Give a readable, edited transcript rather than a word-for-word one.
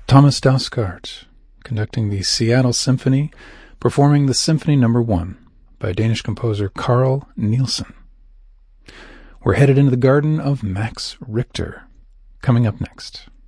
Thomas Dausgaard, conducting the Seattle Symphony, performing the Symphony No. 1 by Danish composer Carl Nielsen. We're headed into the garden of Max Richter. Coming up next.